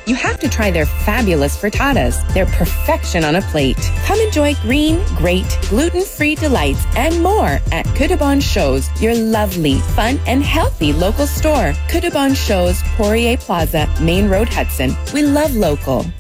you have to try their fabulous frittatas. They're perfection on a plate. Come enjoy green, great, gluten-free delights and more at Kudabon Shows, your lovely, fun, and healthy local store. Kudabon Shows, Poirier Plaza, Main Road, Hudson. We love local.